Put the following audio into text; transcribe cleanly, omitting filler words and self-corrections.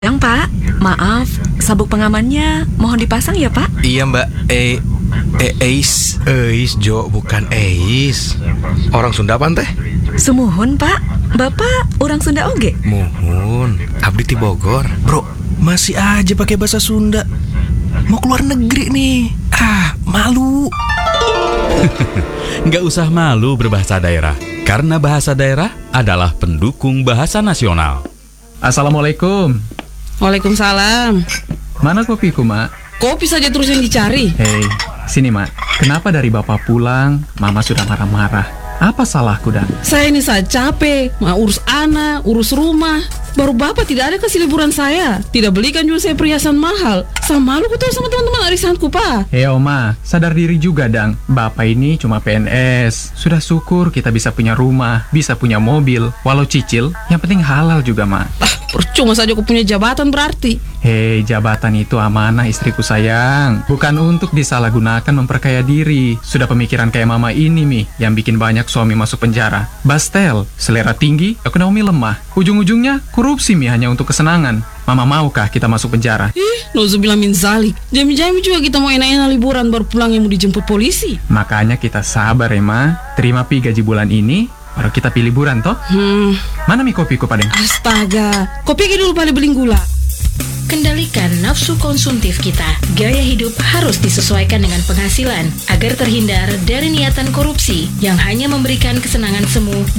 Yang Pak, maaf, sabuk pengamannya mohon dipasang ya Pak. Iya Mbak, Eis Jo, bukan Eis. Orang Sunda pan teh? Sumuhun Pak, Bapak orang Sunda oge? Muhun, abdi ti Bogor. Bro, masih aja pakai bahasa Sunda. Mau keluar negeri nih. Malu. Nggak usah malu berbahasa daerah, karena bahasa daerah adalah pendukung bahasa nasional. Assalamualaikum. Waalaikumsalam. Mana kopiku, Mak? Kopi saja terus yang dicari. Hei, sini, Mak. Kenapa dari Bapak pulang, Mama sudah marah-marah? Apa salahku, Dan? Saya ini saya capek, mau urus anak, urus rumah. Baru Bapak tidak ada kasih liburan saya. Tidak belikan juga saya perhiasan mahal. Sama malu tahu sama teman-teman arisanku, Pak. Hei, Oma, sadar diri juga, Dang. Bapak ini cuma PNS. Sudah syukur kita bisa punya rumah, bisa punya mobil. Walau cicil, yang penting halal juga, Mak. Percuma saja aku punya jabatan berarti. Hei, jabatan itu amanah istriku sayang. Bukan untuk disalahgunakan memperkaya diri. Sudah pemikiran kayak Mama ini, Mi, yang bikin banyak suami masuk penjara. Bastel, selera tinggi, ekonomi lemah. Ujung-ujungnya korupsi, Mi, hanya untuk kesenangan. Mama maukah kita masuk penjara? Nauzubillah min zalik. Jami-jami juga kita mau enak-enak liburan baru pulang yang mau dijemput polisi. Makanya kita sabar ya, Ma. Terima pi gaji bulan ini, baru kita pilih liburan toh. Mana mi kopiku, Padeng? Astaga, kopi aja dulu pada beling gula. Kendalikan nafsu konsumtif kita. Gaya hidup harus disesuaikan dengan penghasilan agar terhindar dari niatan korupsi yang hanya memberikan kesenangan semu